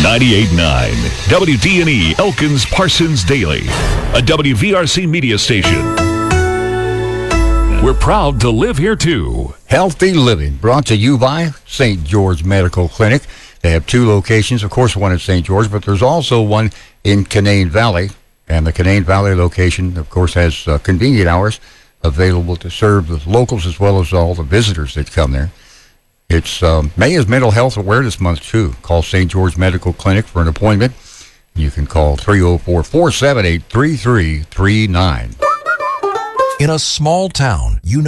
98.9 WDNE Elkins Parsons Daily, a WVRC media station. We're proud to live here too. Healthy Living, brought to you by St. George Medical Clinic. They have two locations, of course, one in St. George, but there's also one in Canaan Valley. And the Canaan Valley location, of course, has convenient hours available to serve the locals as well as all the visitors that come there. It's May is Mental Health Awareness Month, too. Call St. George Medical Clinic for an appointment. You can call 304-478-3339. In a small town,